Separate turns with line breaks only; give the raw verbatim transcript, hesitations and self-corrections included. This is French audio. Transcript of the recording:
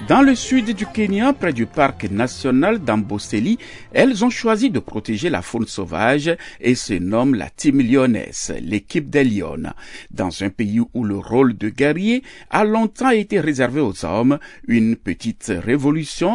Dans le sud du Kenya, près du parc national d'Amboseli, elles ont choisi de protéger la faune sauvage et se nomment la Team Lioness, l'équipe des lionnes. Dans un pays où le rôle de guerrier a longtemps été réservé aux hommes, une petite révolution